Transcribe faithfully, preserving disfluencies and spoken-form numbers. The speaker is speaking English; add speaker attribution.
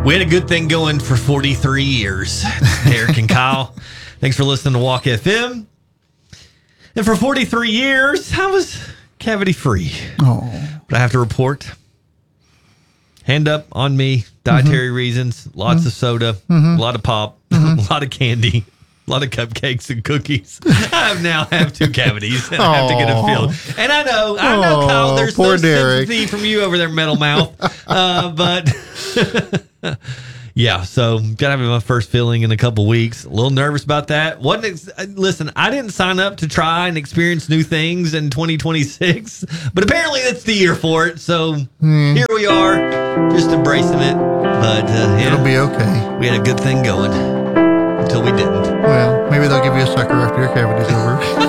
Speaker 1: We had a good thing going for forty-three years. Derek and Kyle, thanks for listening to Walk F M. And for forty-three years, I was cavity free.
Speaker 2: Oh.
Speaker 1: But I have to report, hand up on me, dietary mm-hmm. reasons, lots mm-hmm. of soda, mm-hmm. a lot of pop, mm-hmm. a lot of candy, a lot of cupcakes and cookies. I now have two cavities and I have to get them filled. And I know, I know,
Speaker 2: Aww,
Speaker 1: Kyle, there's
Speaker 2: poor
Speaker 1: no
Speaker 2: Derek.
Speaker 1: sympathy from you over there, Metal Mouth. Uh, but yeah, so gotta have my first filling in a couple weeks. A little nervous about that. Wasn't ex- listen, I didn't sign up to try and experience new things in twenty twenty-six, but apparently that's the year for it. So mm. here we are, just embracing it. But uh, yeah,
Speaker 2: it'll be okay.
Speaker 1: We had a good thing going until we didn't.
Speaker 2: Well, maybe they'll give you a sucker after your cavity's over.